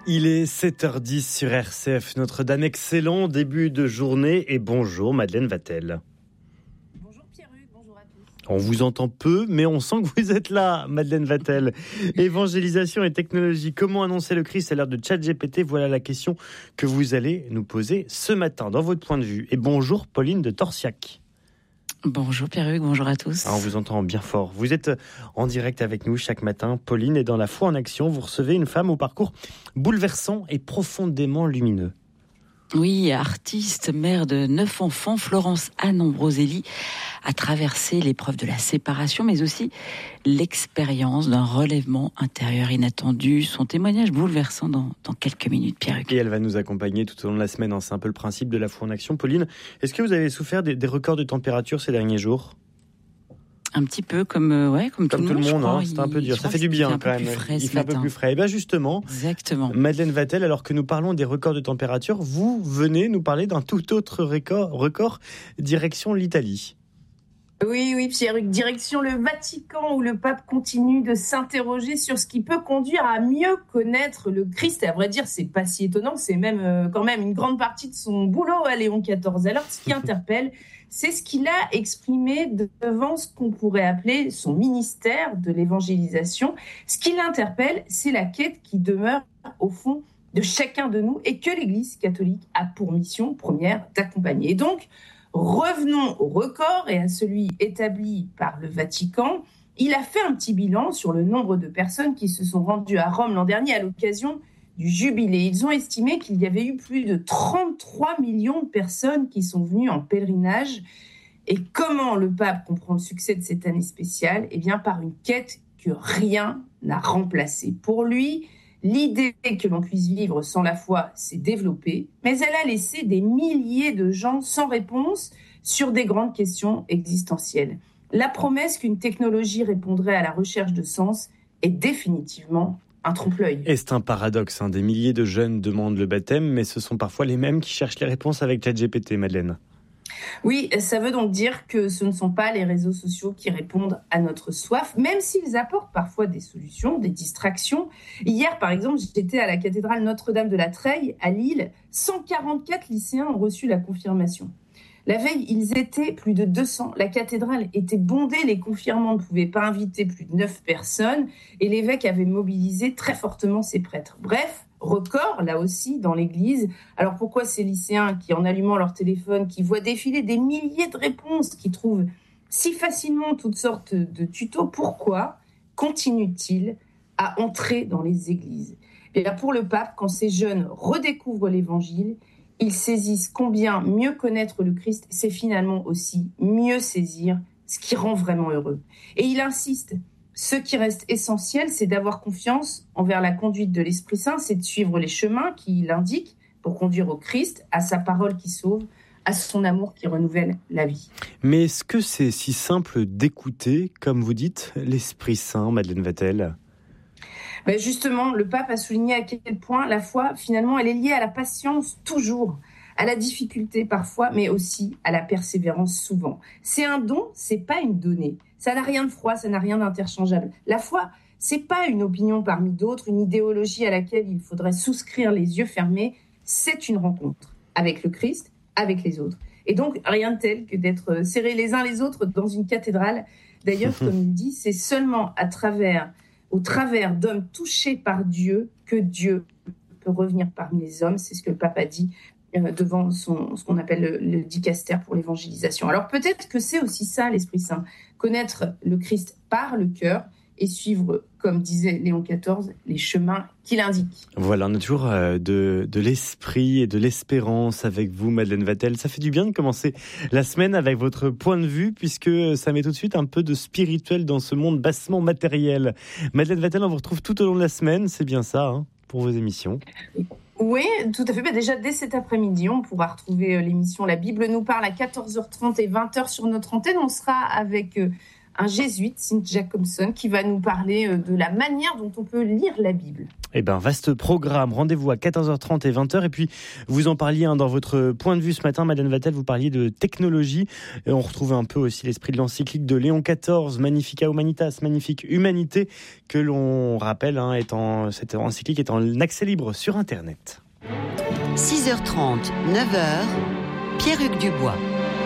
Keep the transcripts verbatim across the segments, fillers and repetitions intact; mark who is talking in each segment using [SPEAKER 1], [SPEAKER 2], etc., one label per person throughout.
[SPEAKER 1] Il est sept heures dix sur R C F Notre-Dame. Excellent début de journée et bonjour Madeleine Vatel.
[SPEAKER 2] Bonjour Pierre-Hugues, bonjour à tous.
[SPEAKER 1] On vous entend peu, mais on sent que vous êtes là, Madeleine Vatel. Évangélisation et technologie. Comment annoncer le Christ à l'heure de ChatGPT? Voilà la question que vous allez nous poser ce matin dans votre point de vue. Et bonjour Pauline de Torsiac.
[SPEAKER 3] Bonjour Pierre-Hugues, bonjour à tous.
[SPEAKER 1] Ah, on vous entend bien fort. Vous êtes en direct avec nous chaque matin, Pauline, et dans La Foi en Action, vous recevez une femme au parcours bouleversant et profondément lumineux.
[SPEAKER 3] Oui, artiste, mère de neuf enfants, Florence Anne Ambroselli a traversé l'épreuve de la séparation, mais aussi l'expérience d'un relèvement intérieur inattendu. Son témoignage bouleversant dans, dans quelques minutes, Pierre-Hugues.
[SPEAKER 1] Et elle va nous accompagner tout au long de la semaine. Hein. C'est un peu le principe de La Foi en Action. Pauline, est-ce que vous avez souffert des, des records de température ces derniers jours ?
[SPEAKER 3] Un petit peu comme, euh, ouais, comme,
[SPEAKER 1] comme tout le monde,
[SPEAKER 3] monde,
[SPEAKER 1] hein, c'est un peu dur. Ça fait du bien quand même. Il fait un peu plus frais. Et bien justement,
[SPEAKER 3] Exactement.
[SPEAKER 1] Madeleine Vatel, alors que nous parlons des records de température, vous venez nous parler d'un tout autre record, record direction l'Italie.
[SPEAKER 2] Oui, oui, Pierre-Hugues, direction le Vatican où le pape continue de s'interroger sur ce qui peut conduire à mieux connaître le Christ. Et à vrai dire, c'est pas si étonnant, c'est même euh, quand même une grande partie de son boulot à Léon quatorze. Alors, ce qui interpelle, c'est ce qu'il a exprimé devant ce qu'on pourrait appeler son ministère de l'évangélisation. Ce qui l'interpelle, c'est la quête qui demeure au fond de chacun de nous et que l'Église catholique a pour mission première d'accompagner. Et donc, revenons au record et à celui établi par le Vatican. Il a fait un petit bilan sur le nombre de personnes qui se sont rendues à Rome l'an dernier à l'occasion du jubilé. Ils ont estimé qu'il y avait eu plus de trente-trois millions de personnes qui sont venues en pèlerinage. Et comment le pape comprend le succès de cette année spéciale ? Eh bien, par une quête que rien n'a remplacée. Pour lui, l'idée que l'on puisse vivre sans la foi s'est développée, mais elle a laissé des milliers de gens sans réponse sur des grandes questions existentielles. La promesse qu'une technologie répondrait à la recherche de sens est définitivement un trompe-l'œil.
[SPEAKER 1] Et c'est un paradoxe, hein. Des milliers de jeunes demandent le baptême, mais ce sont parfois les mêmes qui cherchent les réponses avec ChatGPT, Madeleine.
[SPEAKER 2] Oui, ça veut donc dire que ce ne sont pas les réseaux sociaux qui répondent à notre soif, même s'ils apportent parfois des solutions, des distractions. Hier, par exemple, j'étais à la cathédrale Notre-Dame de la Treille, à Lille. cent quarante-quatre lycéens ont reçu la confirmation. La veille, ils étaient plus de deux cents. La cathédrale était bondée, les confirmants ne pouvaient pas inviter plus de neuf personnes et l'évêque avait mobilisé très fortement ses prêtres. Bref, record, là aussi, dans l'église. Alors pourquoi ces lycéens qui, en allumant leur téléphone, qui voient défiler des milliers de réponses, qui trouvent si facilement toutes sortes de tutos, pourquoi continuent-ils à entrer dans les églises ? Et là, pour le pape, quand ces jeunes redécouvrent l'évangile, ils saisissent combien mieux connaître le Christ, c'est finalement aussi mieux saisir ce qui rend vraiment heureux. Et il insiste, ce qui reste essentiel, c'est d'avoir confiance envers la conduite de l'Esprit Saint, c'est de suivre les chemins qu'il indique pour conduire au Christ, à sa parole qui sauve, à son amour qui renouvelle la vie.
[SPEAKER 1] Mais est-ce que c'est si simple d'écouter, comme vous dites, l'Esprit Saint, Madeleine Vatel ?
[SPEAKER 2] Ben justement, le pape a souligné à quel point la foi, finalement, elle est liée à la patience toujours, à la difficulté parfois, mais aussi à la persévérance souvent. C'est un don, c'est pas une donnée. Ça n'a rien de froid, ça n'a rien d'interchangeable. La foi, c'est pas une opinion parmi d'autres, une idéologie à laquelle il faudrait souscrire les yeux fermés. C'est une rencontre avec le Christ, avec les autres. Et donc, rien de tel que d'être serrés les uns les autres dans une cathédrale. D'ailleurs, comme il dit, c'est seulement à travers... au travers d'hommes touchés par Dieu, que Dieu peut revenir parmi les hommes. C'est ce que le pape a dit euh, devant son, ce qu'on appelle le, le dicaster pour l'évangélisation. Alors peut-être que c'est aussi ça l'Esprit Saint, connaître le Christ par le cœur et suivre, comme disait Léon quatorze, les chemins qu'il indique.
[SPEAKER 1] Voilà, on a toujours euh, de, de l'esprit et de l'espérance avec vous, Madeleine Vatel. Ça fait du bien de commencer la semaine avec votre point de vue, puisque ça met tout de suite un peu de spirituel dans ce monde bassement matériel. Madeleine Vatel, on vous retrouve tout au long de la semaine, c'est bien ça, hein, pour vos émissions.
[SPEAKER 2] Oui, tout à fait. Bah déjà, dès cet après-midi, on pourra retrouver l'émission La Bible nous parle à quatorze heures trente et vingt heures sur notre antenne. On sera avec... Euh, un jésuite, St Jacobson, qui va nous parler de la manière dont on peut lire la Bible.
[SPEAKER 1] Eh bien, vaste programme. Rendez-vous à quatorze heures trente et vingt heures. Et puis, vous en parliez hein, dans votre point de vue ce matin, Madeleine Vatel, vous parliez de technologie. Et on retrouve un peu aussi l'esprit de l'encyclique de Léon quatorze, Magnificat Humanitas, Magnifique Humanité, que l'on rappelle, hein, étant, cette encyclique est en accès libre sur Internet.
[SPEAKER 4] six heures trente, neuf heures, Pierre-Hugues Dubois.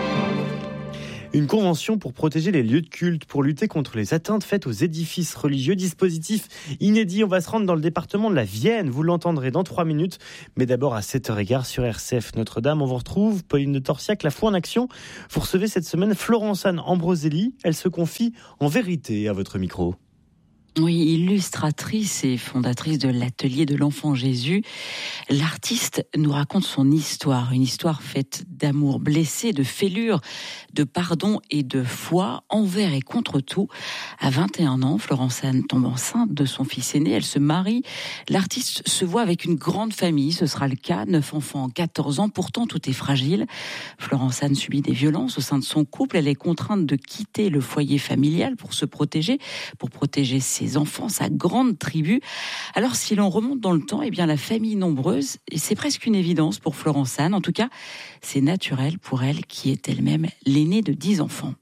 [SPEAKER 1] Une convention pour protéger les lieux de culte, pour lutter contre les atteintes faites aux édifices religieux. Dispositif inédit. On va se rendre dans le département de la Vienne. Vous l'entendrez dans trois minutes. Mais d'abord à sept heures quinze sur R C F Notre-Dame. On vous retrouve, Pauline de Torsiac, la foi en action. Vous recevez cette semaine Florence-Anne Ambroselli. Elle se confie en vérité à votre micro.
[SPEAKER 3] Oui, illustratrice et fondatrice de l'Atelier de l'Enfant Jésus, l'artiste nous raconte son histoire, une histoire faite d'amour blessé, de fêlure, de pardon et de foi envers et contre tout. À vingt et un ans, Florence-Anne tombe enceinte de son fils aîné, elle se marie. L'artiste se voit avec une grande famille, ce sera le cas, neuf enfants en quatorze ans, pourtant tout est fragile. Florence-Anne subit des violences au sein de son couple, elle est contrainte de quitter le foyer familial pour se protéger, pour protéger ses ses enfants, sa grande tribu. Alors si l'on remonte dans le temps, eh bien la famille nombreuse, c'est presque une évidence pour Florence-Anne. En tout cas, c'est naturel pour elle qui est elle-même l'aînée de dix enfants.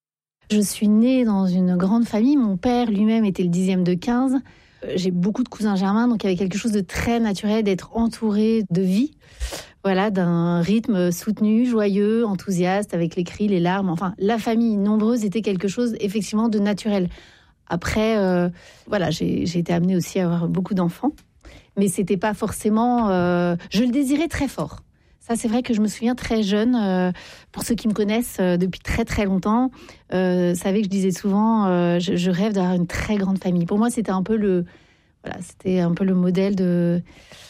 [SPEAKER 5] Je suis née dans une grande famille. Mon père lui-même était le dixième de quinze. J'ai beaucoup de cousins germains, donc il y avait quelque chose de très naturel d'être entourée de vie. Voilà, d'un rythme soutenu, joyeux, enthousiaste, avec les cris, les larmes. Enfin, la famille nombreuse était quelque chose effectivement de naturel. Après, euh, voilà, j'ai, j'ai été amenée aussi à avoir beaucoup d'enfants, mais c'était pas forcément. Euh, je le désirais très fort. Ça, c'est vrai que je me souviens très jeune. Euh, pour ceux qui me connaissent euh, depuis très très longtemps, euh, savaient que je disais souvent, euh, je, je rêve d'avoir une très grande famille. Pour moi, c'était un peu le, voilà, c'était un peu le modèle de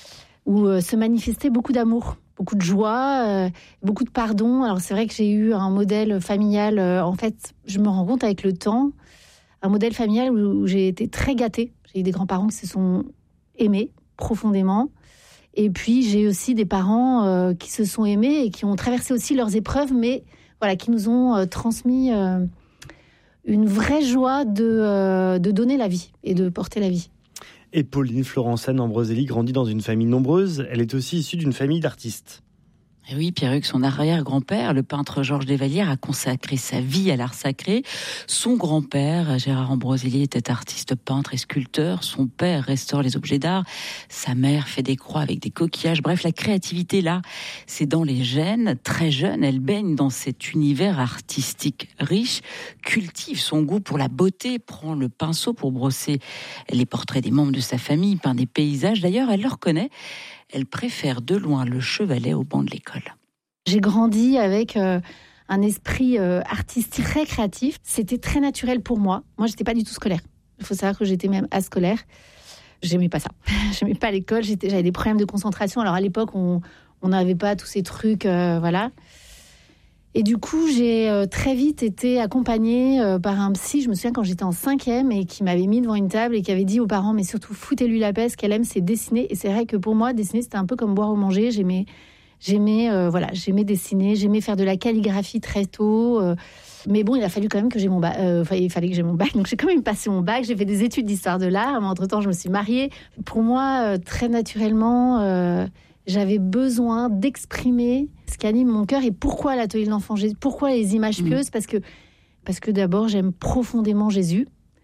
[SPEAKER 5] où euh, se manifestait beaucoup d'amour, beaucoup de joie, euh, beaucoup de pardon. Alors c'est vrai que j'ai eu un modèle familial. Euh, en fait, je me rends compte avec le temps. Un modèle familial où j'ai été très gâtée. J'ai eu des grands-parents qui se sont aimés profondément. Et puis, j'ai aussi des parents euh, qui se sont aimés et qui ont traversé aussi leurs épreuves, mais voilà, qui nous ont euh, transmis euh, une vraie joie de, euh, de donner la vie et de porter la vie.
[SPEAKER 1] Et Pauline Florence-Anne Ambroselli grandit dans une famille nombreuse. Elle est aussi issue d'une famille d'artistes.
[SPEAKER 3] Et oui, Pierre-Hugues, son arrière-grand-père, le peintre Georges Desvallières, a consacré sa vie à l'art sacré. Son grand-père, Gérard Ambroselli, était artiste peintre et sculpteur. Son père restaure les objets d'art. Sa mère fait des croix avec des coquillages. Bref, la créativité, là, c'est dans les gènes. Très jeune, elle baigne dans cet univers artistique riche, cultive son goût pour la beauté, prend le pinceau pour brosser les portraits des membres de sa famille, peint des paysages. D'ailleurs, elle le reconnaît. Elle préfère de loin le chevalet au banc de l'école.
[SPEAKER 5] J'ai grandi avec euh, un esprit euh, artistique très créatif. C'était très naturel pour moi. Moi, j'étais pas du tout scolaire. Il faut savoir que j'étais même ascolaire. J'aimais pas ça. J'aimais pas l'école. J'étais, j'avais des problèmes de concentration. Alors à l'époque, on on n'avait pas tous ces trucs, euh, voilà. Et du coup, j'ai euh, très vite été accompagnée euh, par un psy. Je me souviens quand j'étais en cinquième et qui m'avait mis devant une table et qui avait dit aux parents, mais surtout foutez-lui la paix, ce qu'elle aime, c'est dessiner. Et c'est vrai que pour moi, dessiner, c'était un peu comme boire ou manger. J'aimais, j'aimais, euh, voilà, j'aimais dessiner, j'aimais faire de la calligraphie très tôt. Euh, mais bon, il a fallu quand même que j'ai mon bac. Euh, enfin, il fallait que j'ai mon bac. Donc j'ai quand même passé mon bac. J'ai fait des études d'histoire de l'art. Mais entre-temps, je me suis mariée. Pour moi, euh, très naturellement, euh, j'avais besoin d'exprimer ce qui anime mon cœur et pourquoi l'Atelier de l'Enfant Jésus, pourquoi les images pieuses, mmh. parce que parce que d'abord j'aime profondément Jésus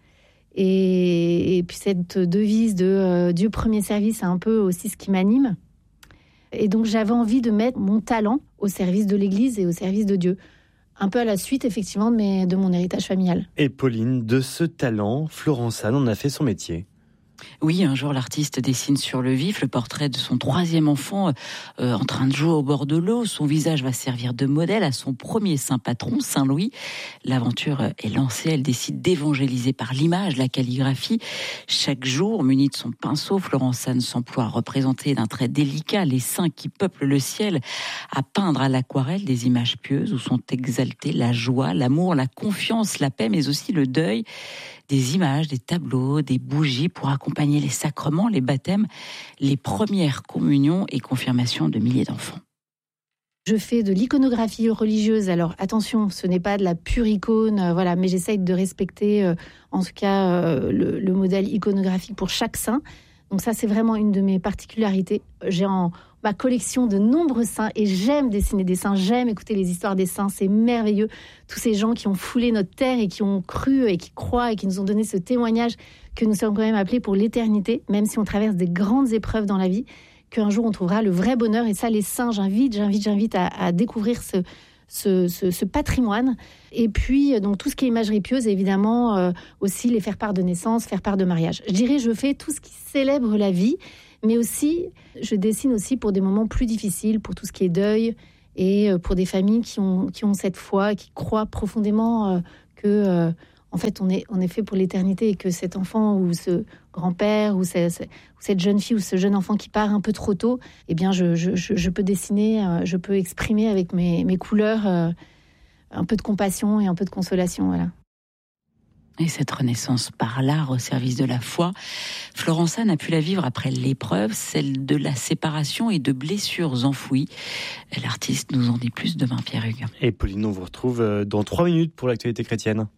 [SPEAKER 5] et, et puis cette devise de euh, Dieu premier service, c'est un peu aussi ce qui m'anime. Et donc j'avais envie de mettre mon talent au service de l'Église et au service de Dieu, un peu à la suite effectivement de, mes, de mon héritage familial.
[SPEAKER 1] Et Pauline, de ce talent, Florence-Anne en a fait son métier.
[SPEAKER 3] Oui, un jour, l'artiste dessine sur le vif le portrait de son troisième enfant euh, en train de jouer au bord de l'eau. Son visage va servir de modèle à son premier saint patron, Saint Louis. L'aventure est lancée, elle décide d'évangéliser par l'image, la calligraphie. Chaque jour, munie de son pinceau, Florence-Anne s'emploie à représenter d'un trait délicat les saints qui peuplent le ciel, à peindre à l'aquarelle des images pieuses où sont exaltées la joie, l'amour, la confiance, la paix, mais aussi le deuil. Des images, des tableaux, des bougies pour accompagner les sacrements, les baptêmes, les premières communions et confirmations de milliers d'enfants.
[SPEAKER 5] Je fais de l'iconographie religieuse. Alors attention, ce n'est pas de la pure icône, euh, voilà, mais j'essaye de respecter, euh, en tout cas, euh, le, le modèle iconographique pour chaque saint. Donc ça, c'est vraiment une de mes particularités. J'ai en ma collection de nombreux saints et j'aime dessiner des saints, j'aime écouter les histoires des saints, c'est merveilleux. Tous ces gens qui ont foulé notre terre et qui ont cru et qui croient et qui nous ont donné ce témoignage que nous sommes quand même appelés pour l'éternité, même si on traverse des grandes épreuves dans la vie, qu'un jour on trouvera le vrai bonheur. Et ça, les saints, j'invite, j'invite, j'invite à, à découvrir ce, ce, ce, ce patrimoine. Et puis, donc tout ce qui est imagerie pieuse, évidemment, euh, aussi les faire part de naissance, faire part de mariage. Je dirais, je fais tout ce qui célèbre la vie, mais aussi, je dessine aussi pour des moments plus difficiles, pour tout ce qui est deuil, et pour des familles qui ont, qui ont cette foi, qui croient profondément euh, que... Euh, En fait, on est, on est fait pour l'éternité et que cet enfant ou ce grand-père ou, ce, ce, ou cette jeune fille ou ce jeune enfant qui part un peu trop tôt, eh bien, je, je, je peux dessiner, je peux exprimer avec mes, mes couleurs euh, un peu de compassion et un peu de consolation. Voilà.
[SPEAKER 3] Et cette renaissance par l'art au service de la foi, Florence Anne a pu la vivre après l'épreuve, celle de la séparation et de blessures enfouies. L'artiste nous en dit plus demain, Pierre Hugues.
[SPEAKER 1] Et Pauline, on vous retrouve dans trois minutes pour l'actualité chrétienne.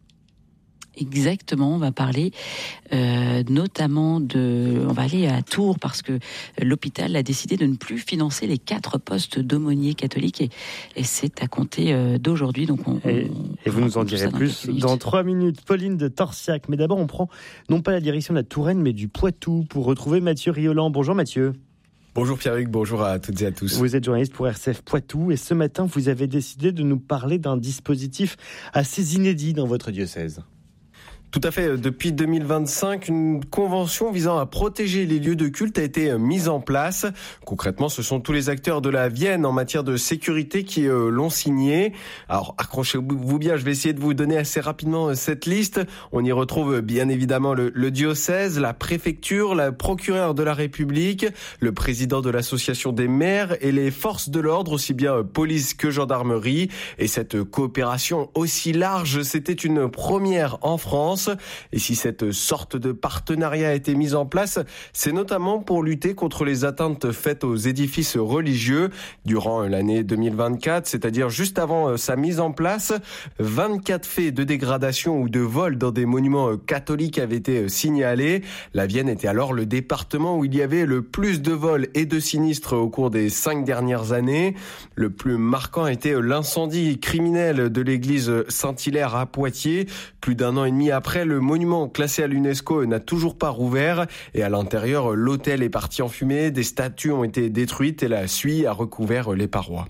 [SPEAKER 3] Exactement, on va parler euh, notamment de... On va aller à Tours parce que l'hôpital a décidé de ne plus financer les quatre postes d'aumôniers catholiques et, et c'est à compter euh, d'aujourd'hui. Donc on,
[SPEAKER 1] et,
[SPEAKER 3] on,
[SPEAKER 1] et vous nous en direz plus dans trois minutes. Pauline de Torsiac. Mais d'abord, on prend non pas la direction de la Touraine, mais du Poitou pour retrouver Mathieu Rioland. Bonjour Mathieu.
[SPEAKER 6] Bonjour Pierre-Hugues, bonjour à toutes et à tous.
[SPEAKER 1] Vous êtes journaliste pour R C F Poitou et ce matin, vous avez décidé de nous parler d'un dispositif assez inédit dans votre diocèse.
[SPEAKER 6] Tout à fait. Depuis deux mille vingt-cinq, une convention visant à protéger les lieux de culte a été mise en place. Concrètement, ce sont tous les acteurs de la Vienne en matière de sécurité qui euh, l'ont signée. Alors, accrochez-vous bien, je vais essayer de vous donner assez rapidement cette liste. On y retrouve bien évidemment le, le diocèse, la préfecture, la procureure de la République, le président de l'association des maires et les forces de l'ordre, aussi bien police que gendarmerie. Et cette coopération aussi large, c'était une première en France. Et si cette sorte de partenariat a été mise en place, c'est notamment pour lutter contre les atteintes faites aux édifices religieux. Durant l'année deux mille vingt-quatre, c'est-à-dire juste avant sa mise en place, vingt-quatre faits de dégradation ou de vol dans des monuments catholiques avaient été signalés. La Vienne était alors le département où il y avait le plus de vols et de sinistres au cours des cinq dernières années. Le plus marquant était l'incendie criminel de l'église Saint-Hilaire à Poitiers. Plus d'un an et demi après, Après, le monument classé à l'UNESCO n'a toujours pas rouvert et à l'intérieur, l'autel est parti en fumée, des statues ont été détruites et la suie a recouvert les parois.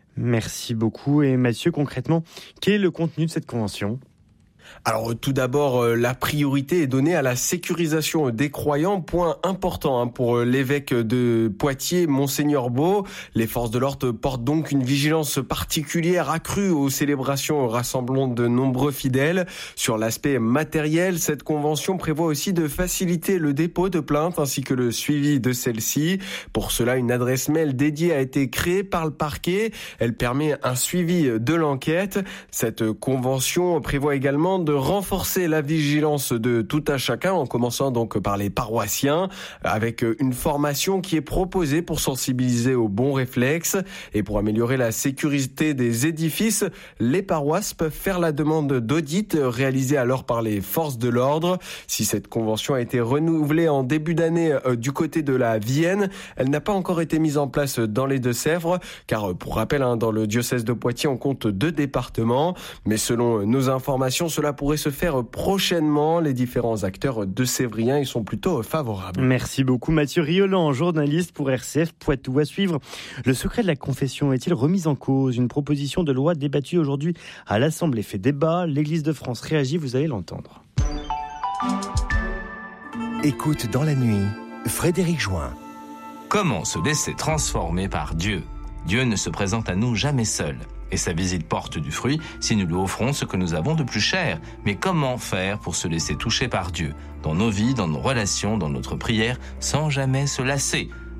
[SPEAKER 1] Merci beaucoup. Et Mathieu, concrètement, quel est le contenu de cette convention ?
[SPEAKER 6] Alors tout d'abord, la priorité est donnée à la sécurisation des croyants, point important hein, pour l'évêque de Poitiers, Monseigneur Beau. Les forces de l'ordre portent donc une vigilance particulière accrue aux célébrations rassemblant de nombreux fidèles. Sur l'aspect matériel, cette convention prévoit aussi de faciliter le dépôt de plaintes ainsi que le suivi de celles-ci. Pour cela, une adresse mail dédiée a été créée par le parquet. Elle permet un suivi de l'enquête. Cette convention prévoit également de renforcer la vigilance de tout à chacun, en commençant donc par les paroissiens, avec une formation qui est proposée pour sensibiliser aux bons réflexes. Et pour améliorer la sécurité des édifices, les paroisses peuvent faire la demande d'audit réalisée alors par les forces de l'ordre. Si cette convention a été renouvelée en début d'année euh, du côté de la Vienne, elle n'a pas encore été mise en place dans les Deux-Sèvres, car pour rappel, hein, dans le diocèse de Poitiers, on compte deux départements. Mais selon nos informations, cela pourrait se faire prochainement. Les différents acteurs de Sévrien y sont plutôt favorables.
[SPEAKER 1] Merci beaucoup Mathieu Rioland, journaliste pour R C F Poitou. À suivre, le secret de la confession est-il remis en cause ? Une proposition de loi débattue aujourd'hui à l'Assemblée fait débat. L'Église de France réagit, vous allez l'entendre.
[SPEAKER 7] Écoute dans la nuit, Frédéric Join.
[SPEAKER 8] Comment se laisser transformer par Dieu ? Dieu ne se présente à nous jamais seul. Et sa visite porte du fruit si nous lui offrons ce que nous avons de plus cher. Mais comment faire pour se laisser toucher par Dieu ? Dans nos vies, dans nos relations, dans notre prière, sans jamais se lasser ?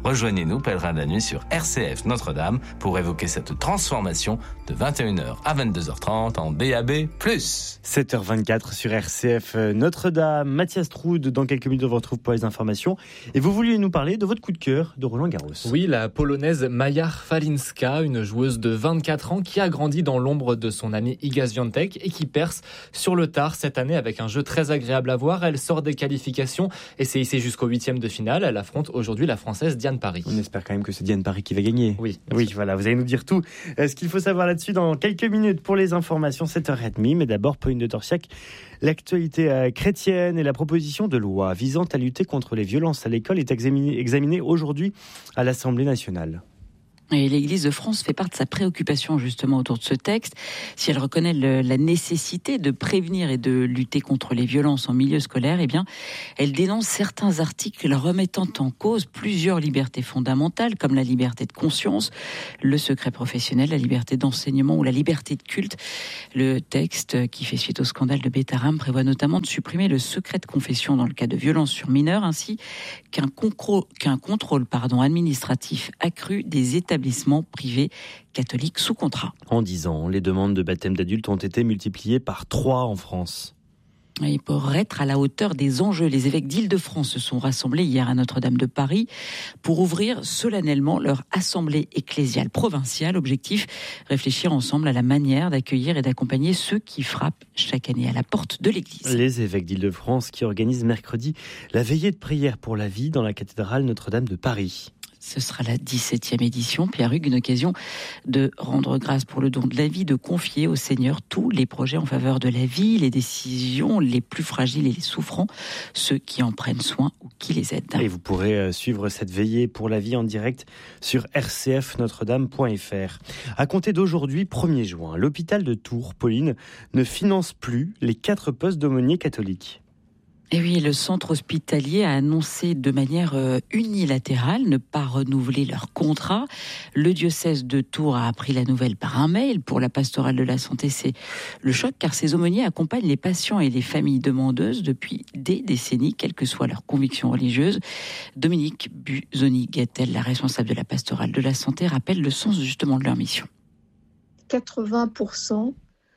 [SPEAKER 8] Rejoignez-nous, pèlerins de la nuit, sur R C F Notre-Dame pour évoquer cette transformation de vingt et une heures à vingt-deux heures trente en D A B plus.
[SPEAKER 1] sept heures vingt-quatre sur R C F Notre-Dame. Mathias Troude, dans quelques minutes, on vous retrouve pour les informations. Et vous vouliez nous parler de votre coup de cœur de Roland Garros.
[SPEAKER 9] Oui, la polonaise Maja Falinska, une joueuse de vingt-quatre ans qui a grandi dans l'ombre de son ami Iga Świątek et qui perce sur le tard cette année avec un jeu très agréable à voir. Elle sort des qualifications et s'est hissée jusqu'au huitième de finale. Elle affronte aujourd'hui la Française Diane Parry.
[SPEAKER 1] On espère quand même que c'est Diane Parry qui va gagner.
[SPEAKER 9] Oui.
[SPEAKER 1] Oui, voilà, vous allez nous dire tout. Ce qu'il faut savoir là-dessus dans quelques minutes pour les informations, sept heures trente. Mais d'abord, Pauline de Torsiac, l'actualité chrétienne et la proposition de loi visant à lutter contre les violences à l'école est examinée, examinée aujourd'hui à l'Assemblée nationale.
[SPEAKER 3] Et l'Église de France fait part de sa préoccupation justement autour de ce texte. Si elle reconnaît le, la nécessité de prévenir et de lutter contre les violences en milieu scolaire, eh bien, elle dénonce certains articles remettant en cause plusieurs libertés fondamentales, comme la liberté de conscience, le secret professionnel, la liberté d'enseignement ou la liberté de culte. Le texte, qui fait suite au scandale de Bétharam, prévoit notamment de supprimer le secret de confession dans le cas de violences sur mineurs, ainsi qu'un, concro- qu'un contrôle pardon, administratif accru des établissements privés catholiques sous contrat.
[SPEAKER 1] En dix ans, les demandes de baptême d'adultes ont été multipliées par trois en France.
[SPEAKER 3] Et pour être à la hauteur des enjeux, les évêques d'Île-de-France se sont rassemblés hier à Notre-Dame de Paris pour ouvrir solennellement leur assemblée ecclésiale provinciale. Objectif, réfléchir ensemble à la manière d'accueillir et d'accompagner ceux qui frappent chaque année à la porte de l'église.
[SPEAKER 1] Les évêques d'Île-de-France qui organisent mercredi la veillée de prière pour la vie dans la cathédrale Notre-Dame de Paris.
[SPEAKER 3] Ce sera la dix-septième édition. Pierre Hugues, une occasion de rendre grâce pour le don de la vie, de confier au Seigneur tous les projets en faveur de la vie, les décisions les plus fragiles et les souffrants, ceux qui en prennent soin ou qui les aident.
[SPEAKER 1] Et vous pourrez suivre cette veillée pour la vie en direct sur r c f notre dame point f r. À compter d'aujourd'hui, premier juin, l'hôpital de Tours, Pauline, ne finance plus les quatre postes d'aumôniers catholiques.
[SPEAKER 3] Et oui, le centre hospitalier a annoncé de manière unilatérale ne pas renouveler leur contrat. Le diocèse de Tours a appris la nouvelle par un mail. Pour la pastorale de la santé, c'est le choc car ces aumôniers accompagnent les patients et les familles demandeuses depuis des décennies, quelle que soit leur conviction religieuse. Dominique Busoni-Gattel, la responsable de la pastorale de la santé, rappelle le sens justement de leur mission.
[SPEAKER 10] quatre-vingts pour cent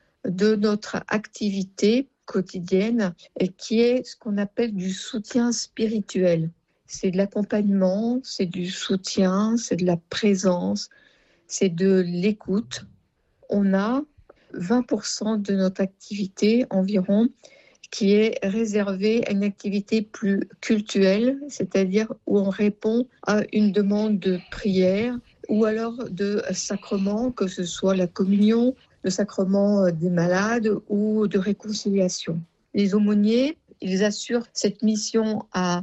[SPEAKER 10] de notre activité quotidienne et qui est ce qu'on appelle du soutien spirituel. C'est de l'accompagnement, c'est du soutien, c'est de la présence, c'est de l'écoute. On a vingt pour cent de notre activité environ qui est réservée à une activité plus cultuelle, c'est-à-dire où on répond à une demande de prière ou alors de sacrement, que ce soit la communion, le sacrement des malades ou de réconciliation. Les aumôniers, ils assurent cette mission à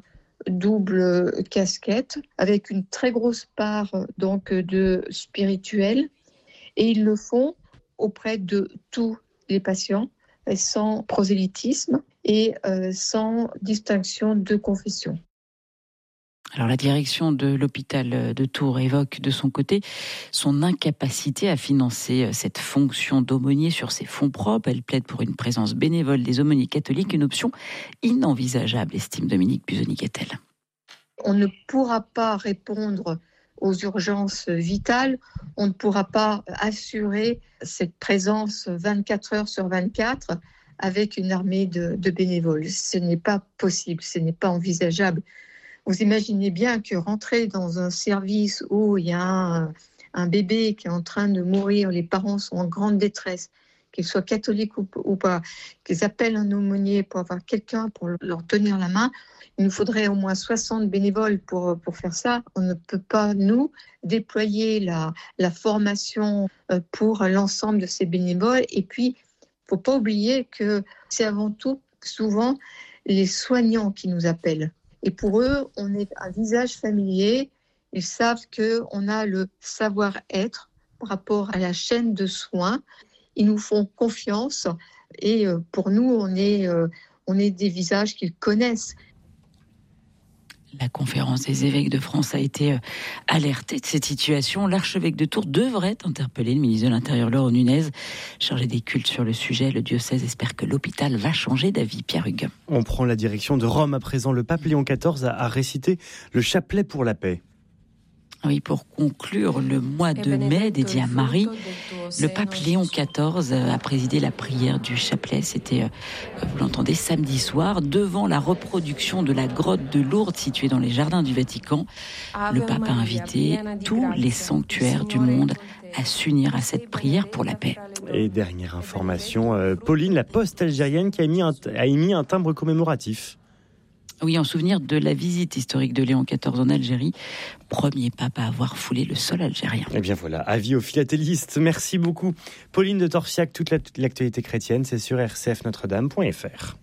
[SPEAKER 10] double casquette avec une très grosse part donc de spirituel et ils le font auprès de tous les patients sans prosélytisme et sans distinction de confession.
[SPEAKER 3] Alors la direction de l'hôpital de Tours évoque de son côté son incapacité à financer cette fonction d'aumônier sur ses fonds propres. Elle plaide pour une présence bénévole des aumôniers catholiques, une option inenvisageable, estime Dominique Busoni-Gattel.
[SPEAKER 10] On ne pourra pas répondre aux urgences vitales, on ne pourra pas assurer cette présence vingt-quatre heures sur vingt-quatre avec une armée de, de bénévoles. Ce n'est pas possible, ce n'est pas envisageable. Vous imaginez bien que rentrer dans un service où il y a un, un bébé qui est en train de mourir, les parents sont en grande détresse, qu'ils soient catholiques ou, ou pas, qu'ils appellent un aumônier pour avoir quelqu'un pour leur tenir la main, il nous faudrait au moins soixante bénévoles pour, pour faire ça. On ne peut pas, nous, déployer la, la formation pour l'ensemble de ces bénévoles. Et puis, il ne faut pas oublier que c'est avant tout, souvent, les soignants qui nous appellent. Et pour eux, on est un visage familier. Ils savent qu'on a le savoir-être par rapport à la chaîne de soins. Ils nous font confiance et pour nous, on est, on est des visages qu'ils connaissent.
[SPEAKER 3] La conférence des évêques de France a été alertée de cette situation. L'archevêque de Tours devrait interpeller le ministre de l'Intérieur, Laurent Nunez, chargé des cultes sur le sujet. Le diocèse espère que l'hôpital va changer d'avis. Pierre Hugues.
[SPEAKER 1] On prend la direction de Rome à présent. Le pape Léon quatorze a, a récité le chapelet pour la paix.
[SPEAKER 3] Oui, pour conclure le mois de mai dédié à Marie, le pape Léon quatorze a présidé la prière du chapelet. C'était, vous l'entendez, samedi soir, devant la reproduction de la grotte de Lourdes située dans les jardins du Vatican. Le pape a invité tous les sanctuaires du monde à s'unir à cette prière pour la paix.
[SPEAKER 1] Et dernière information, euh, Pauline, la poste algérienne qui a émis un, a émis un timbre commémoratif.
[SPEAKER 3] Oui, en souvenir de la visite historique de Léon quatorze en Algérie, premier pape à avoir foulé le sol algérien.
[SPEAKER 1] Et bien voilà, avis aux philatélistes. Merci beaucoup. Pauline de Torsiac, toute l'actualité chrétienne, c'est sur r c f notre dame point f r.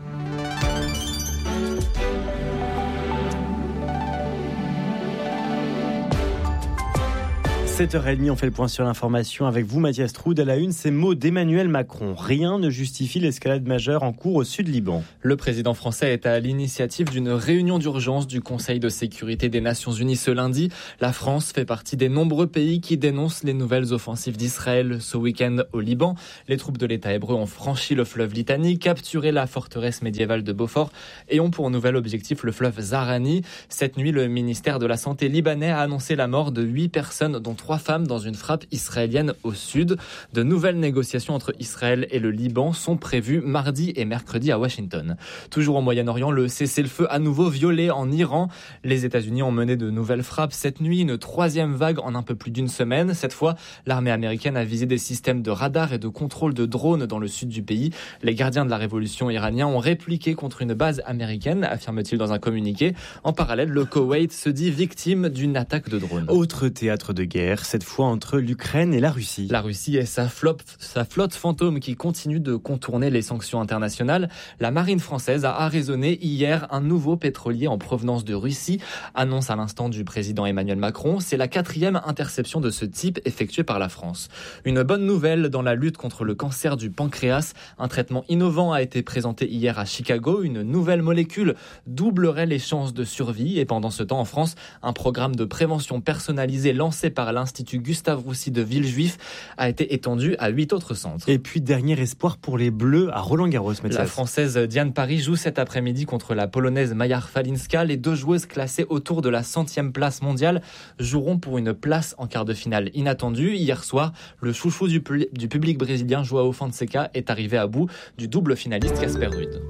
[SPEAKER 1] sept heures trente, on fait le point sur l'information avec vous, Mathias Troud. À la une, ces mots d'Emmanuel Macron. Rien ne justifie l'escalade majeure en cours au sud Liban.
[SPEAKER 9] Le président français est à l'initiative d'une réunion d'urgence du Conseil de sécurité des Nations Unies ce lundi. La France fait partie des nombreux pays qui dénoncent les nouvelles offensives d'Israël ce week-end au Liban. Les troupes de l'État hébreu ont franchi le fleuve Litani, capturé la forteresse médiévale de Beaufort et ont pour nouvel objectif le fleuve Zahrani. Cette nuit, le ministère de la Santé libanais a annoncé la mort de huit personnes, dont trois femmes dans une frappe israélienne au sud. De nouvelles négociations entre Israël et le Liban sont prévues mardi et mercredi à Washington. Toujours au Moyen-Orient, le cessez-le-feu à nouveau violé en Iran. Les États-Unis ont mené de nouvelles frappes cette nuit, une troisième vague en un peu plus d'une semaine. Cette fois, l'armée américaine a visé des systèmes de radar et de contrôle de drones dans le sud du pays. Les gardiens de la révolution iraniens ont répliqué contre une base américaine, affirme-t-il dans un communiqué. En parallèle, le Koweït se dit victime d'une attaque de drone.
[SPEAKER 1] Autre théâtre de guerre, cette fois entre l'Ukraine et la Russie.
[SPEAKER 9] La Russie et sa flotte, sa flotte fantôme qui continue de contourner les sanctions internationales. La marine française a arraisonné hier un nouveau pétrolier en provenance de Russie. Annonce à l'instant du président Emmanuel Macron. C'est la quatrième interception de ce type effectuée par la France. Une bonne nouvelle dans la lutte contre le cancer du pancréas. Un traitement innovant a été présenté hier à Chicago. Une nouvelle molécule doublerait les chances de survie. Et pendant ce temps, en France, un programme de prévention personnalisé lancé par l'Institut Gustave Roussy de Villejuif a été étendu à huit autres centres.
[SPEAKER 1] Et puis, dernier espoir pour les Bleus à Roland-Garros. Mathias.
[SPEAKER 9] La Française Diane Paris joue cet après-midi contre la Polonaise Maja Falinska. Les deux joueuses classées autour de la centième place mondiale joueront pour une place en quart de finale inattendue. Hier soir, le chouchou du, pu- du public brésilien João Fonseca est arrivé à bout du double finaliste Casper Ruud.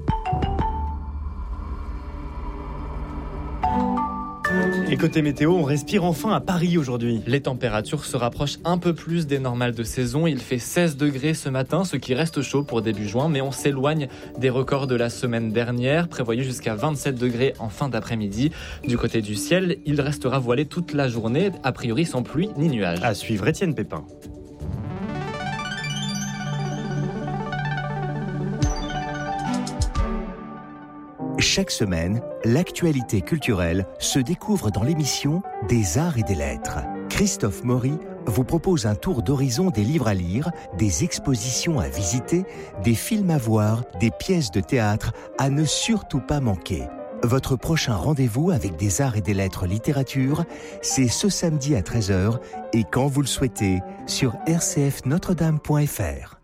[SPEAKER 1] Et côté météo, on respire enfin à Paris aujourd'hui.
[SPEAKER 9] Les températures se rapprochent un peu plus des normales de saison. Il fait seize degrés ce matin, ce qui reste chaud pour début juin, mais on s'éloigne des records de la semaine dernière, prévoyé jusqu'à vingt-sept degrés en fin d'après-midi. Du côté du ciel, il restera voilé toute la journée, a priori sans pluie ni nuages.
[SPEAKER 1] À suivre, Étienne Pépin.
[SPEAKER 7] Chaque semaine, l'actualité culturelle se découvre dans l'émission Des Arts et des Lettres. Christophe Maury vous propose un tour d'horizon des livres à lire, des expositions à visiter, des films à voir, des pièces de théâtre à ne surtout pas manquer. Votre prochain rendez-vous avec Des Arts et des Lettres littérature, c'est ce samedi à treize heures et quand vous le souhaitez sur r c f notre dame point f r.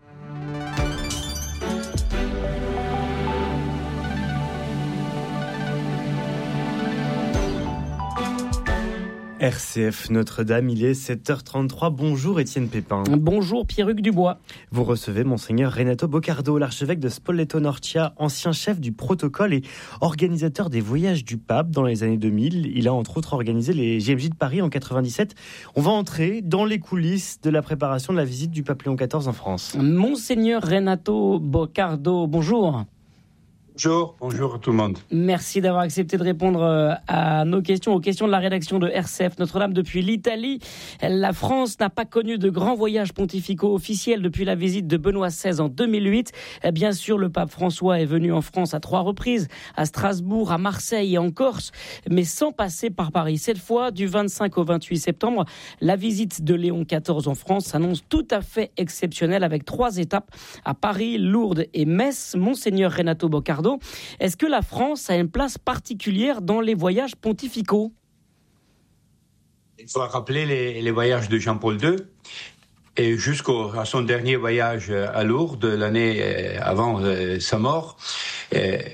[SPEAKER 1] R C F Notre-Dame, il est sept heures trente-trois. Bonjour Étienne Pépin.
[SPEAKER 11] Bonjour Pierruc Dubois.
[SPEAKER 1] Vous recevez Monseigneur Renato Boccardo, l'archevêque de Spoleto-Norcia, ancien chef du protocole et organisateur des voyages du pape dans les années deux mille. Il a entre autres organisé les J M J de Paris en quatre-vingt-dix-sept. On va entrer dans les coulisses de la préparation de la visite du pape Léon quatorze en France.
[SPEAKER 11] Monseigneur Renato Boccardo, bonjour.
[SPEAKER 12] Bonjour, bonjour à tout le monde.
[SPEAKER 11] Merci d'avoir accepté de répondre à nos questions, aux questions de la rédaction de R C F Notre-Dame depuis l'Italie. La France n'a pas connu de grands voyages pontificaux officiels depuis la visite de Benoît seize en deux mille huit. Bien sûr, le pape François est venu en France à trois reprises, à Strasbourg, à Marseille et en Corse, mais sans passer par Paris. Cette fois, du vingt-cinq au vingt-huit septembre, la visite de Léon quatorze en France s'annonce tout à fait exceptionnelle avec trois étapes à Paris, Lourdes et Metz. Monseigneur Renato Boccardo, est-ce que la France a une place particulière dans les voyages pontificaux ?
[SPEAKER 12] Il faut rappeler les, les voyages de Jean-Paul deux et jusqu'à son dernier voyage à Lourdes l'année avant sa mort.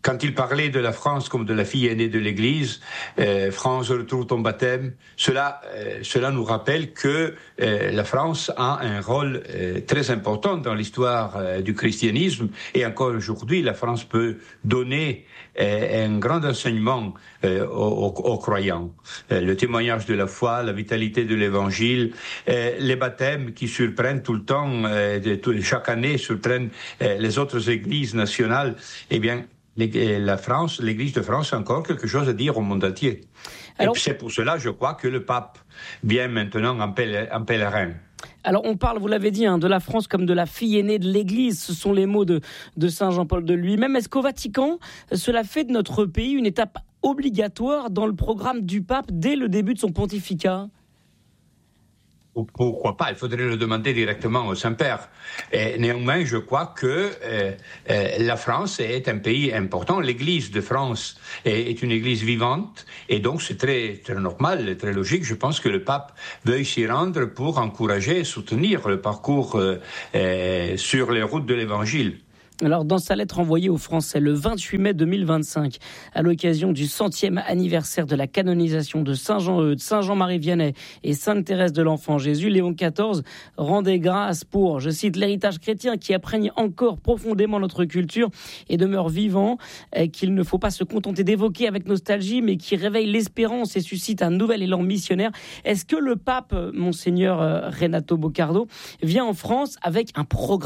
[SPEAKER 12] quand il parlait de la France comme de la fille aînée de l'Église, euh, France, retrouve ton baptême, cela, euh, cela nous rappelle que euh, la France a un rôle euh, très important dans l'histoire euh, du christianisme, et encore aujourd'hui, la France peut donner euh, un grand enseignement euh, aux, aux croyants. Euh, le témoignage de la foi, la vitalité de l'Évangile, euh, les baptêmes qui surprennent tout le temps, euh, de, tout, chaque année surprennent euh, les autres églises nationales, eh bien, la France, l'Église de France a encore quelque chose à dire au monde entier. Alors, et c'est pour cela, je crois, que le pape vient maintenant en, pèler, en pèlerin.
[SPEAKER 11] Alors on parle, vous l'avez dit, hein, de la France comme de la fille aînée de l'Église. Ce sont les mots de, de Saint Jean-Paul de lui-même. Est-ce qu'au Vatican, cela fait de notre pays une étape obligatoire dans le programme du pape dès le début de son pontificat ?
[SPEAKER 12] Pourquoi pas? Il faudrait le demander directement au Saint-Père. Et néanmoins, je crois que euh, euh, la France est un pays important. L'Église de France est, est une Église vivante, et donc c'est très, très normal, très logique. Je pense que le pape veuille s'y rendre pour encourager et soutenir le parcours euh, euh, sur les routes de l'Évangile.
[SPEAKER 11] Alors, dans sa lettre envoyée aux Français le vingt-huit mai deux mille vingt-cinq, à l'occasion du centième anniversaire de la canonisation de Saint Jean-Eudes, Saint Jean-Marie Vianney et Sainte Thérèse de l'Enfant Jésus, Léon quatorze rendait grâce pour, je cite, l'héritage chrétien qui imprègne encore profondément notre culture et demeure vivant, qu'il ne faut pas se contenter d'évoquer avec nostalgie, mais qui réveille l'espérance et suscite un nouvel élan missionnaire. Est-ce que le pape, Monseigneur Renato Boccardo, vient en France avec un programme ?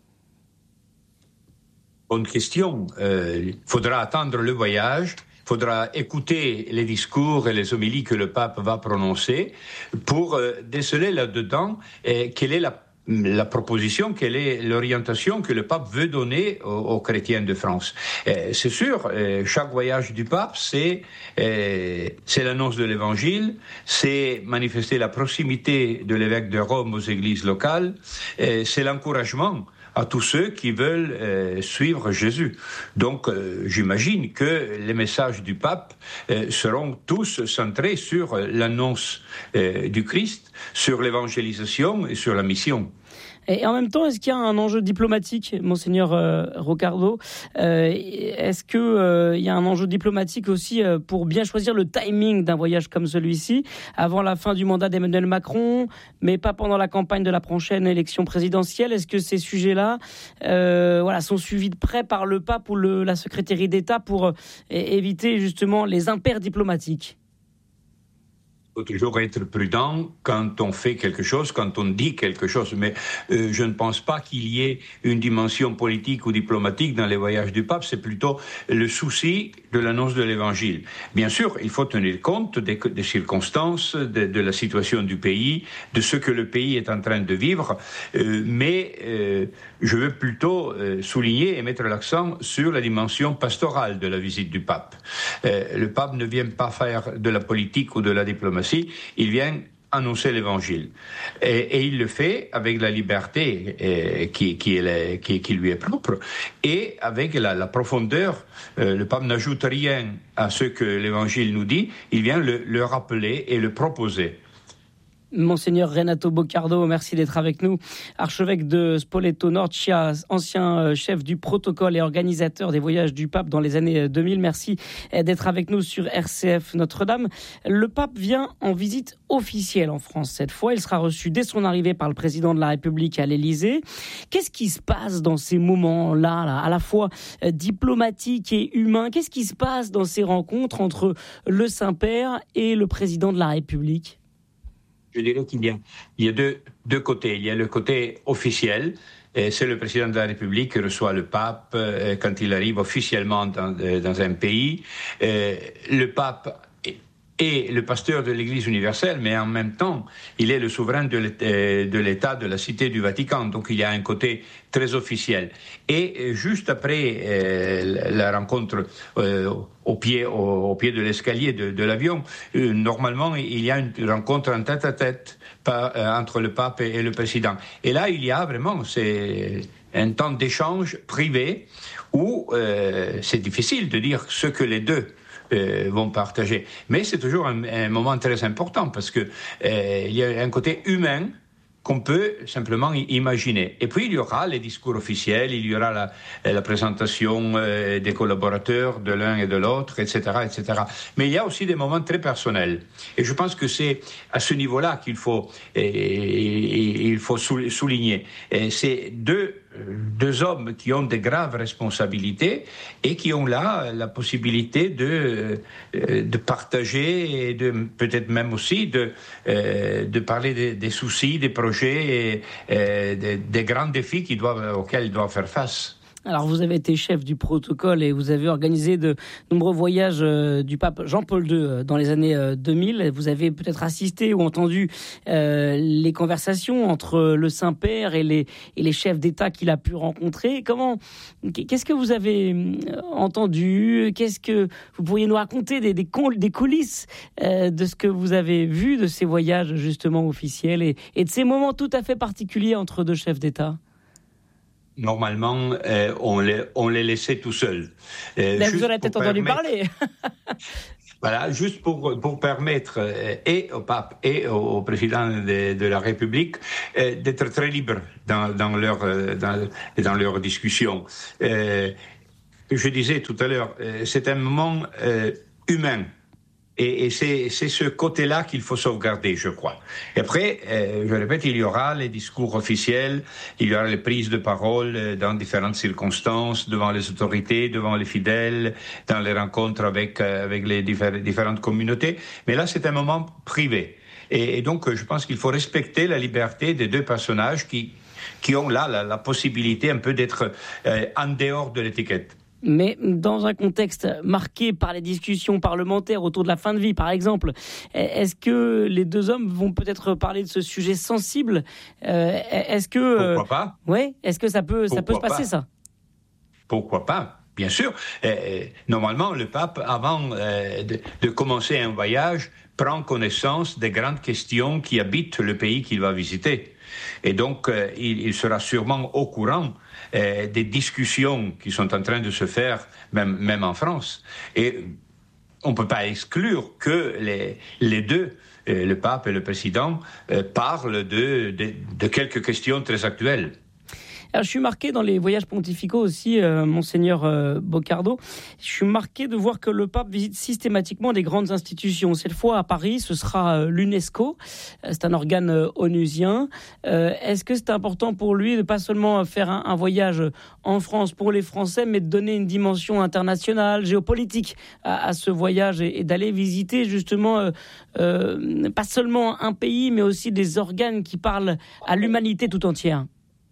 [SPEAKER 12] Bonne question. Il euh, faudra attendre le voyage, il faudra écouter les discours et les homélies que le pape va prononcer pour euh, déceler là-dedans euh, quelle est la, la proposition, quelle est l'orientation que le pape veut donner aux, aux chrétiens de France. Euh, c'est sûr, euh, chaque voyage du pape, c'est, euh, c'est l'annonce de l'Évangile, c'est manifester la proximité de l'évêque de Rome aux églises locales, euh, c'est l'encouragement à tous ceux qui veulent euh, suivre Jésus. Donc, euh, j'imagine que les messages du pape euh, seront tous centrés sur l'annonce euh, du Christ, sur l'évangélisation et sur la mission.
[SPEAKER 11] Et en même temps, est-ce qu'il y a un enjeu diplomatique, Monseigneur euh, Roccardo ? euh, Est-ce qu'il euh, y a un enjeu diplomatique aussi euh, pour bien choisir le timing d'un voyage comme celui-ci, avant la fin du mandat d'Emmanuel Macron, mais pas pendant la campagne de la prochaine élection présidentielle ? Est-ce que ces sujets-là euh, voilà, sont suivis de près par le pape ou le, la secrétaire d'État pour euh, éviter justement les impairs diplomatiques ?
[SPEAKER 12] Il faut toujours être prudent quand on fait quelque chose, quand on dit quelque chose. Mais euh, je ne pense pas qu'il y ait une dimension politique ou diplomatique dans les voyages du pape. C'est plutôt le souci de l'annonce de l'Évangile. Bien sûr, il faut tenir compte des, des circonstances, de, de la situation du pays, de ce que le pays est en train de vivre. Euh, mais euh, je veux plutôt euh, souligner et mettre l'accent sur la dimension pastorale de la visite du pape. Euh, le pape ne vient pas faire de la politique ou de la diplomatie. Il vient annoncer l'Évangile. Et, et il le fait avec la liberté euh, qui, qui, est la, qui, qui lui est propre et avec la, la profondeur. Euh, le pape n'ajoute rien à ce que l'Évangile nous dit, il vient le, le rappeler et le proposer.
[SPEAKER 11] Monseigneur Renato Boccardo, merci d'être avec nous. Archevêque de Spoleto-Norcia, ancien chef du protocole et organisateur des voyages du pape dans les années deux mille. Merci d'être avec nous sur R C F Notre-Dame. Le pape vient en visite officielle en France cette fois. Il sera reçu dès son arrivée par le président de la République à l'Élysée. Qu'est-ce qui se passe dans ces moments-là, là, à la fois diplomatiques et humains ? Qu'est-ce qui se passe dans ces rencontres entre le Saint-Père et le président de la République ?
[SPEAKER 12] Je dirais qu'il y a, il y a deux, deux côtés. Il y a le côté officiel, et c'est le président de la République qui reçoit le pape euh, quand il arrive officiellement dans, euh, dans un pays. Euh, le pape est le pasteur de l'Église universelle, mais en même temps, il est le souverain de l'État, de la Cité du Vatican. Donc il y a un côté très officiel. Et juste après euh, la rencontre euh, au, pied, au, au pied de l'escalier de, de l'avion, euh, normalement, il y a une rencontre en tête-à-tête par, euh, entre le pape et, et le président. Et là, il y a vraiment c'est un temps d'échange privé où euh, c'est difficile de dire ce que les deux Euh, vont partager. Mais c'est toujours un, un moment très important parce que euh, il y a un côté humain qu'on peut simplement imaginer. Et puis il y aura les discours officiels, il y aura la, la présentation euh, des collaborateurs de l'un et de l'autre, et cetera, et cetera. Mais il y a aussi des moments très personnels. Et je pense que c'est à ce niveau-là qu'il faut, et, et, il faut souligner. Et c'est deux deux hommes qui ont de graves responsabilités et qui ont là la possibilité de, de partager et de, peut-être même aussi de, de parler des, des soucis, des projets et des, des grands défis qu'ils doivent, auxquels ils doivent faire face.
[SPEAKER 11] Alors, vous avez été chef du protocole et vous avez organisé de nombreux voyages euh, du pape Jean-Paul deux euh, dans les années euh, deux mille. Vous avez peut-être assisté ou entendu euh, les conversations entre le Saint-Père et les, et les chefs d'État qu'il a pu rencontrer. Comment, qu'est-ce que vous avez entendu ? Qu'est-ce que vous pourriez nous raconter des, des, des coulisses euh, de ce que vous avez vu de ces voyages justement officiels et, et de ces moments tout à fait particuliers entre deux chefs d'État ?
[SPEAKER 12] Normalement, euh, on, les, on les laissait tout seuls.
[SPEAKER 11] Euh, Mais vous en avez peut-être entendu parler.
[SPEAKER 12] Voilà, juste pour, pour permettre euh, et au pape et au, au président de, de la République euh, d'être très libres dans, dans leur euh, dans, dans leur discussion. Euh, je disais tout à l'heure, euh, c'est un moment euh, humain. Et, et c'est, c'est ce côté-là qu'il faut sauvegarder, je crois. Et après, euh, je répète, il y aura les discours officiels, il y aura les prises de parole euh, dans différentes circonstances, devant les autorités, devant les fidèles, dans les rencontres avec, euh, avec les diffé- différentes communautés. Mais là, c'est un moment privé. Et, et donc, je pense qu'il faut respecter la liberté des deux personnages qui, qui ont là la, la possibilité un peu d'être euh, en dehors de l'étiquette.
[SPEAKER 11] Mais dans un contexte marqué par les discussions parlementaires autour de la fin de vie, par exemple, est-ce que les deux hommes vont peut-être parler de ce sujet sensible ? euh, Est-ce que
[SPEAKER 12] pourquoi pas ?
[SPEAKER 11] Ouais, est-ce que ça peut pourquoi ça peut se passer
[SPEAKER 12] pas
[SPEAKER 11] ça ?
[SPEAKER 12] Pourquoi pas ? Bien sûr. Euh, normalement, le pape, avant euh, de, de commencer un voyage, prend connaissance des grandes questions qui habitent le pays qu'il va visiter. Et donc, euh, il, il sera sûrement au courant euh, des discussions qui sont en train de se faire, même, même en France. Et on ne peut pas exclure que les, les deux, euh, le pape et le président, euh, parlent de, de, de quelques questions très actuelles.
[SPEAKER 11] Alors, je suis marqué dans les voyages pontificaux aussi, euh, Monseigneur euh, Boccardo. Je suis marqué de voir que le pape visite systématiquement des grandes institutions. Cette fois à Paris, ce sera euh, l'UNESCO. Euh, c'est un organe euh, onusien. Euh, est-ce que c'est important pour lui de pas seulement faire un, un voyage en France pour les Français, mais de donner une dimension internationale, géopolitique à, à ce voyage et, et d'aller visiter justement euh, euh, pas seulement un pays, mais aussi des organes qui parlent à l'humanité tout entière?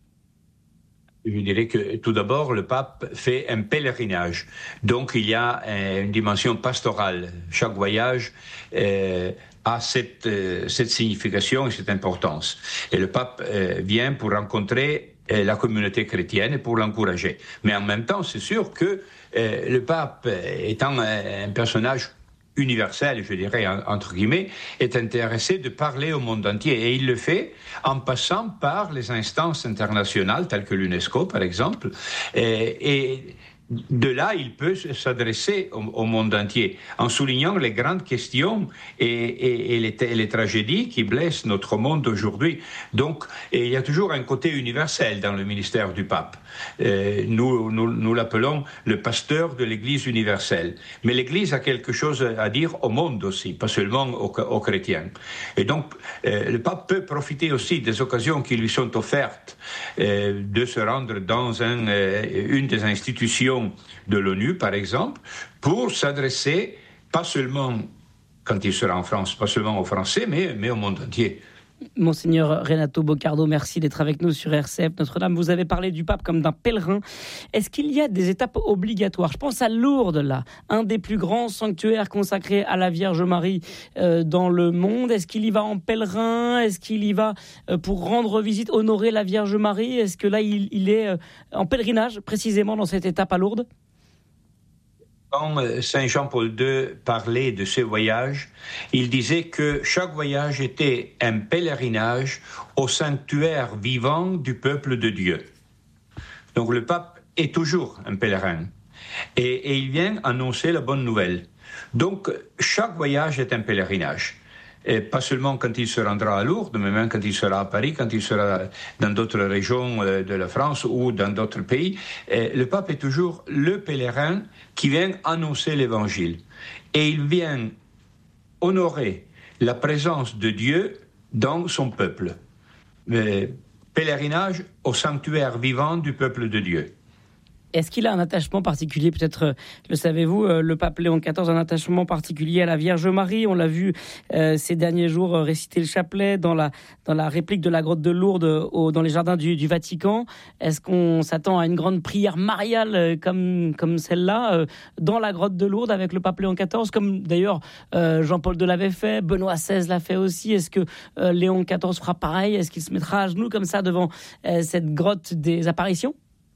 [SPEAKER 12] Je dirais que tout d'abord, le pape fait un pèlerinage. Donc, il y a euh, une dimension pastorale. Chaque voyage euh, a cette, euh, cette signification et cette importance. Et le pape euh, vient pour rencontrer euh, la communauté chrétienne et pour l'encourager. Mais en même temps, c'est sûr que euh, le pape, étant un, un personnage universel, je dirais, entre guillemets, est intéressé de parler au monde entier. Et il le fait en passant par les instances internationales, telles que l'UNESCO, par exemple. Et, et de là, il peut s'adresser au, au monde entier, en soulignant les grandes questions et, et, et, les, et les tragédies qui blessent notre monde aujourd'hui. Donc, et il y a toujours un côté universel dans le ministère du pape. Euh, nous, nous, nous l'appelons le pasteur de l'Église universelle. Mais l'Église a quelque chose à dire au monde aussi, pas seulement aux, aux chrétiens. Et donc, euh, le pape peut profiter aussi des occasions qui lui sont offertes euh, de se rendre dans un, euh, une des institutions de l'ONU, par exemple, pour s'adresser, pas seulement quand il sera en France, pas seulement aux Français, mais, mais au monde entier.
[SPEAKER 11] Monseigneur Renato Boccardo, merci d'être avec nous sur R C F Notre-Dame. Vous avez parlé du pape comme d'un pèlerin. Est-ce qu'il y a des étapes obligatoires ? Je pense à Lourdes, là, un des plus grands sanctuaires consacrés à la Vierge Marie euh, dans le monde. Est-ce qu'il y va en pèlerin ? Est-ce qu'il y va euh, pour rendre visite, honorer la Vierge Marie ? Est-ce que là, il, il est euh, en pèlerinage, précisément dans cette étape à Lourdes ?
[SPEAKER 12] Quand Saint Jean-Paul deux parlait de ce voyage, il disait que chaque voyage était un pèlerinage au sanctuaire vivant du peuple de Dieu. Donc le pape est toujours un pèlerin et, et il vient annoncer la bonne nouvelle. Donc chaque voyage est un pèlerinage. et pas seulement quand il se rendra à Lourdes, mais même quand il sera à Paris, quand il sera dans d'autres régions de la France ou dans d'autres pays. Et le pape est toujours le pèlerin qui vient annoncer l'Évangile. Et il vient honorer la présence de Dieu dans son peuple. Mais pèlerinage au sanctuaire vivant du peuple de Dieu.
[SPEAKER 11] Est-ce qu'il a un attachement particulier, peut-être, le savez-vous, le pape Léon quatorze a un attachement particulier à la Vierge Marie. On l'a vu euh, ces derniers jours réciter le chapelet dans la, dans la réplique de la grotte de Lourdes au, dans les jardins du, du Vatican. Est-ce qu'on s'attend à une grande prière mariale comme, comme celle-là euh, dans la grotte de Lourdes avec le pape Léon quatorze, comme d'ailleurs euh, Jean-Paul deux l'avait fait, Benoît seize l'a fait aussi. Est-ce que euh, Léon quatorze fera pareil? Est-ce qu'il se mettra à genoux comme ça devant euh, cette grotte des apparitions?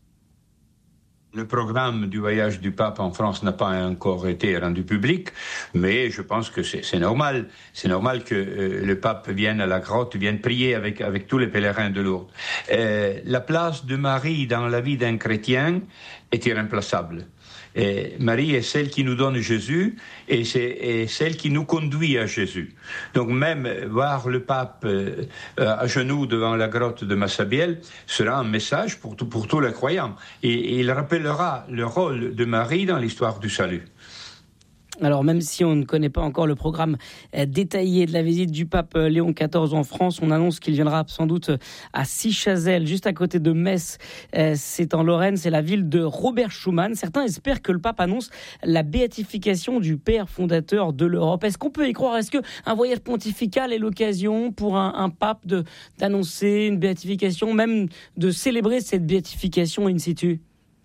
[SPEAKER 12] Le programme du voyage du pape en France n'a pas encore été rendu public, mais je pense que c'est, c'est normal. C'est normal que euh, le pape vienne à la grotte, vienne prier avec, avec tous les pèlerins de Lourdes. Euh, la place de Marie dans la vie d'un chrétien est irremplaçable. Et Marie est celle qui nous donne Jésus et c'est et celle qui nous conduit à Jésus. Donc même voir le pape euh, à genoux devant la grotte de Massabielle sera un message pour, tout, pour tous les croyants. Et, et il rappellera le rôle de Marie dans l'histoire du salut.
[SPEAKER 11] Alors même si on ne connaît pas encore le programme détaillé de la visite du pape Léon quatorze en France, on annonce qu'il viendra sans doute à Sichazel, juste à côté de Metz. C'est en Lorraine, c'est la ville de Robert Schuman. Certains espèrent que le pape annonce la béatification du père fondateur de l'Europe. Est-ce qu'on peut y croire? Est-ce qu'un voyage pontifical est l'occasion pour un, un pape de, d'annoncer une béatification, même de célébrer cette béatification in situ?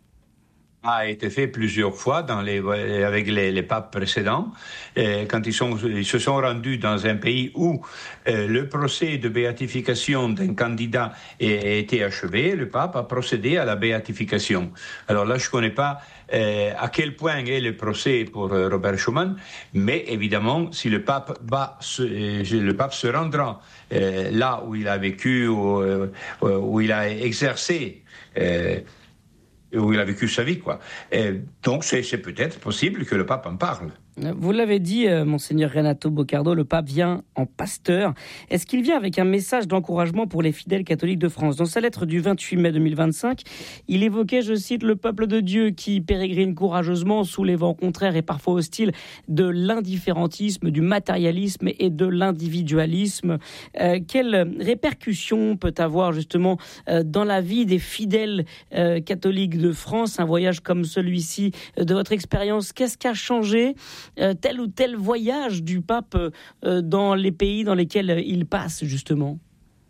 [SPEAKER 12] A été fait plusieurs fois dans les, avec les, les papes précédents, et quand ils, sont, ils se sont rendus dans un pays où euh, le procès de béatification d'un candidat a été achevé, le pape a procédé à la béatification. Alors là, je ne connais pas euh, à quel point est le procès pour euh, Robert Schuman, mais évidemment, si le pape, va se, euh, le pape se rendra euh, là où il a vécu, où, euh, où il a exercé, euh, où il a vécu sa vie, quoi. Et donc, c'est, c'est peut-être possible que le pape en parle.
[SPEAKER 11] Vous l'avez dit, euh, Monseigneur Renato Boccardo, le pape vient en pasteur. Est-ce qu'il vient avec un message d'encouragement pour les fidèles catholiques de France? Dans sa lettre du vingt-huit mai deux mille vingt-cinq, il évoquait, je cite, le peuple de Dieu qui pérégrine courageusement sous les vents contraires et parfois hostiles de l'indifférentisme, du matérialisme et de l'individualisme. Euh, quelle répercussion peut avoir justement euh, dans la vie des fidèles euh, catholiques de France un voyage comme celui-ci? De votre expérience, qu'est-ce qui a changé Euh, tel ou tel voyage du pape euh, dans les pays dans lesquels euh, il passe, justement?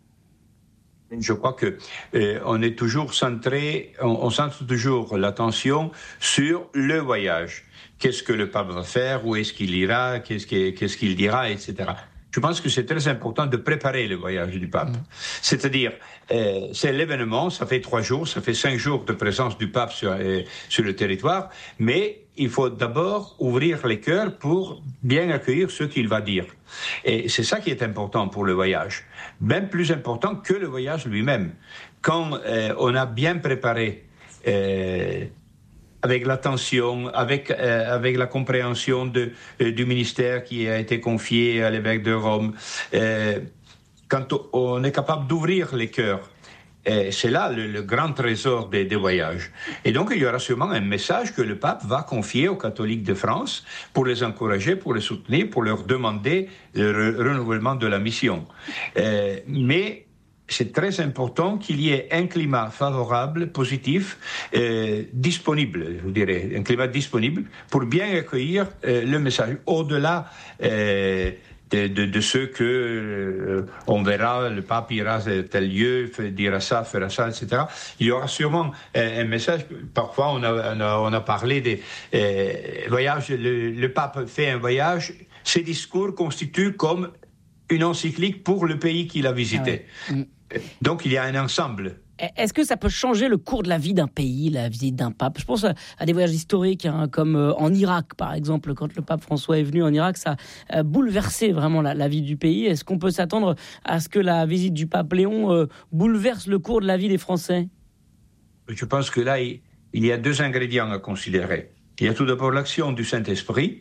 [SPEAKER 12] Je crois que euh, on est toujours centré, on, on centre toujours l'attention sur le voyage. Qu'est-ce que le pape va faire? Où est-ce qu'il ira? Qu'est-ce qu'il, qu'est-ce qu'il dira? Etc. Je pense que c'est très important de préparer le voyage du pape. Mmh. C'est-à-dire, euh, c'est l'événement, ça fait trois jours, ça fait cinq jours de présence du pape sur, euh, sur le territoire, mais il faut d'abord ouvrir les cœurs pour bien accueillir ce qu'il va dire. Et c'est ça qui est important pour le voyage, même plus important que le voyage lui-même. Quand euh, on a bien préparé euh, avec l'attention, avec, euh, avec la compréhension de, euh, du ministère qui a été confié à l'évêque de Rome, euh, quand on est capable d'ouvrir les cœurs, et c'est là le, le grand trésor des, des voyages. Et donc, il y aura sûrement un message que le pape va confier aux catholiques de France pour les encourager, pour les soutenir, pour leur demander le re- renouvellement de la mission. Euh, mais c'est très important qu'il y ait un climat favorable, positif, euh, disponible, je vous dirais, un climat disponible pour bien accueillir euh, le message. Au-delà euh, de, de, de ce que euh, on verra, le pape ira à tel lieu, dira ça, fera ça, et cetera. Il y aura sûrement euh, un message. Parfois, on a, on a, on a parlé des euh, voyages. Le, le pape fait un voyage. Ses discours constituent comme une encyclique pour le pays qu'il a visité. Ah ouais. Donc, il y a un ensemble.
[SPEAKER 11] Est-ce que ça peut changer le cours de la vie d'un pays, la visite d'un pape? Je pense à des voyages historiques, hein, comme en Irak, par exemple. Quand le pape François est venu en Irak, ça a bouleversé vraiment la, la vie du pays. Est-ce qu'on peut s'attendre à ce que la visite du pape Léon euh, bouleverse le cours de la vie des Français?
[SPEAKER 12] Je pense que là, il y a deux ingrédients à considérer. Il y a tout d'abord l'action du Saint-Esprit,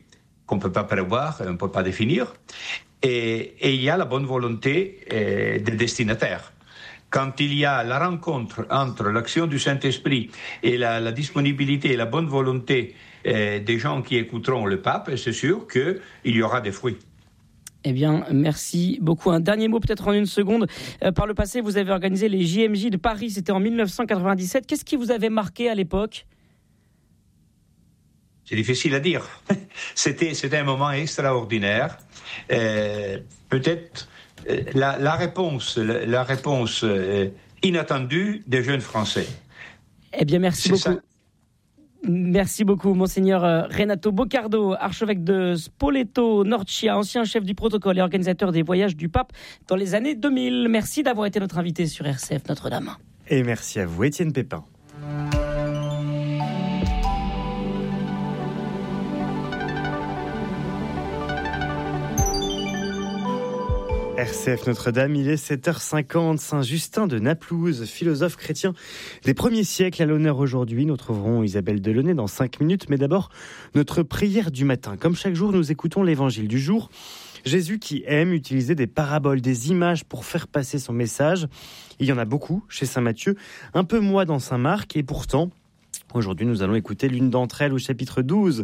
[SPEAKER 12] qu'on ne peut pas prévoir, on ne peut pas définir. Et, et il y a la bonne volonté euh, des destinataires. Quand il y a la rencontre entre l'action du Saint-Esprit et la, la disponibilité et la bonne volonté euh, des gens qui écouteront le pape, c'est sûr qu'il y aura des fruits.
[SPEAKER 11] Eh bien, merci beaucoup. Un dernier mot, peut-être en une seconde. Euh, par le passé, vous avez organisé les J M J de Paris, c'était en dix-neuf cent quatre-vingt-dix-sept. Qu'est-ce qui vous avait marqué à l'époque ?
[SPEAKER 12] C'est difficile à dire. C'était, c'était un moment extraordinaire. Euh, peut-être euh, la, la réponse, la, la réponse euh, inattendue des jeunes Français.
[SPEAKER 11] Eh bien, merci
[SPEAKER 12] C'est
[SPEAKER 11] beaucoup.
[SPEAKER 12] ça.
[SPEAKER 11] Merci beaucoup, Monseigneur Renato Boccardo, archevêque de Spoleto-Norcia, ancien chef du protocole et organisateur des voyages du pape dans les années deux mille. Merci d'avoir été notre invité sur R C F Notre-Dame.
[SPEAKER 1] Et merci à vous, Étienne Pépin. R C F Notre-Dame, il est sept heures cinquante. Saint Justin de Naplouse, philosophe chrétien des premiers siècles, à l'honneur aujourd'hui. Nous trouverons Isabelle Delaunay dans cinq minutes, mais d'abord notre prière du matin. Comme chaque jour, nous écoutons l'évangile du jour. Jésus qui aime utiliser des paraboles, des images pour faire passer son message. Il y en a beaucoup chez Saint Matthieu, un peu moins dans Saint Marc, et pourtant, aujourd'hui nous allons écouter l'une d'entre elles au chapitre douze